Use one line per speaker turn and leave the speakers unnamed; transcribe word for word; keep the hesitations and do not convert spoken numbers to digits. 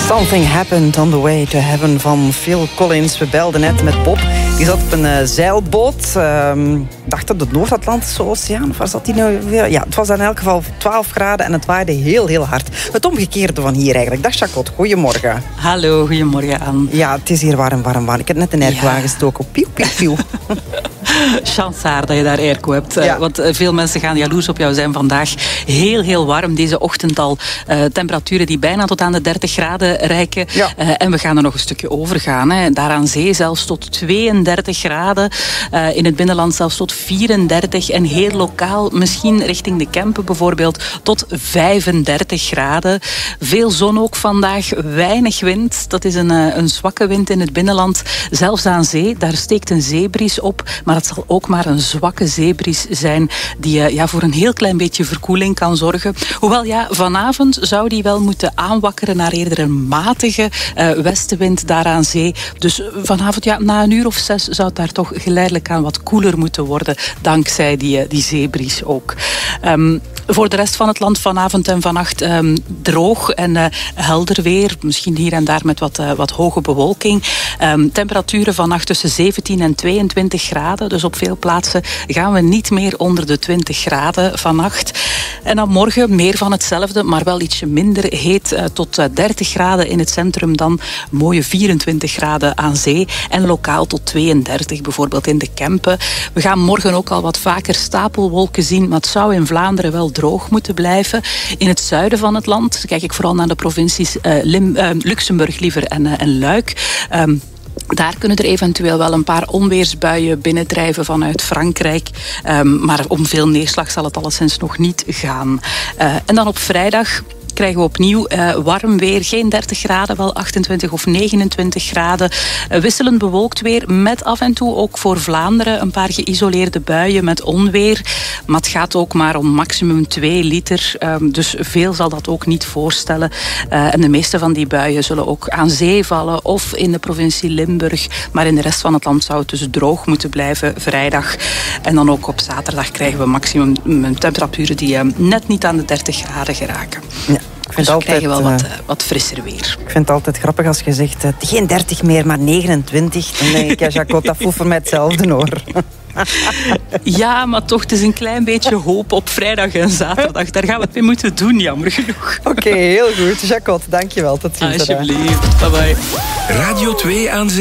Something Happened on the Way to Heaven van Phil Collins. We belden net met Bob. Die zat op een uh, zeilboot. Um, Ik dacht op de Noord-Atlantische Oceaan. Of waar zat die nou weer? Ja, het was in elk geval twaalf graden en het waaide heel, heel hard. Het omgekeerde van hier eigenlijk. Dag Jacot, goedemorgen.
Hallo, goedemorgen Anne.
Ja, het is hier warm, warm, warm. Ik heb net een airco ja. aangestoken. Pieuw, pieuw, pieuw.
Chansaar dat je daar airco hebt.
Ja.
Want veel mensen gaan jaloers op jou zijn vandaag. Heel, heel warm. Deze ochtend al uh, temperaturen die bijna tot aan de dertig graden reiken.
Ja.
Uh, en we gaan er nog een stukje over gaan. Hè. Daar aan zee zelfs tot tweeëndertig graden. Uh, in het binnenland zelfs tot vierendertig. En heel lokaal, misschien richting de Kempen bijvoorbeeld, tot vijfendertig graden. Veel zon ook vandaag. Weinig wind. Dat is een, uh, een zwakke wind in het binnenland. Zelfs aan zee. Daar steekt een zeebries op. Maar het zal ook maar een zwakke zeebries zijn die uh, ja, voor een heel klein beetje verkoeling kan zorgen. Hoewel, ja, vanavond zou die wel moeten aanwakkeren naar eerder een matige uh, westenwind daar aan zee. Dus vanavond, ja, na een uur of zes zou het daar toch geleidelijk aan wat koeler moeten worden, dankzij die, uh, die zeebries ook. Um, voor de rest van het land vanavond en vannacht um, droog en uh, helder weer. Misschien hier en daar met wat, uh, wat hoge bewolking. Um, temperaturen vannacht tussen zeventien en tweeëntwintig graden. Dus op veel plaatsen gaan we niet meer onder de twintig graden vannacht. En dan morgen meer van hetzelfde, maar wel ietsje minder heet. Uh, tot uh, dertig graden in het centrum, dan mooie vierentwintig graden aan zee. En lokaal tot tweeëndertig, bijvoorbeeld in de Kempen. We gaan morgen ook al wat vaker stapelwolken zien, maar het zou in Vlaanderen wel droog moeten blijven. In het zuiden van het land, kijk ik vooral naar de provincies uh, Lim, uh, Luxemburg liever en, uh, en Luik. Um, Daar kunnen er eventueel wel een paar onweersbuien binnendrijven vanuit Frankrijk. Um, maar om veel neerslag zal het alleszins nog niet gaan. Uh, en dan op vrijdag krijgen we opnieuw uh, warm weer. Geen dertig graden, wel achtentwintig of negenentwintig graden. Uh, wisselend bewolkt weer, met af en toe ook voor Vlaanderen een paar geïsoleerde buien met onweer. Maar het gaat ook maar om maximum twee liter. Um, dus veel zal dat ook niet voorstellen. Uh, en de meeste van die buien zullen ook aan zee vallen of in de provincie Limburg. Maar in de rest van het land zou het dus droog moeten blijven vrijdag. En dan ook op zaterdag krijgen we maximum temperaturen die uh, net niet aan de dertig graden geraken. Ja.
Ik vind
dus we
altijd,
krijgen wel wat, uh,
uh,
wat frisser weer.
Ik vind het altijd grappig als je zegt, uh, geen dertig meer, maar negenentwintig. Dan denk ik, ja, Jacot, dat voelt voor mij hetzelfde hoor.
Ja, maar toch, het is een klein beetje hoop op vrijdag en zaterdag. Daar gaan we het mee moeten doen, jammer genoeg.
Oké, okay, heel goed. Jacot, dankjewel. Tot ziens.
Alsjeblieft. Bye bye.
Radio twee aan